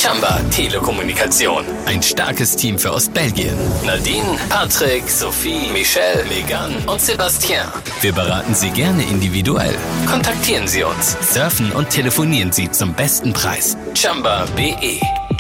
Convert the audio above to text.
Chamba Telekommunikation. Ein starkes Team für Ostbelgien. Nadine, Patrick, Sophie, Michelle, Megan und Sebastian. Wir beraten Sie gerne individuell. Kontaktieren Sie uns. Surfen und telefonieren Sie zum besten Preis. Chamba.be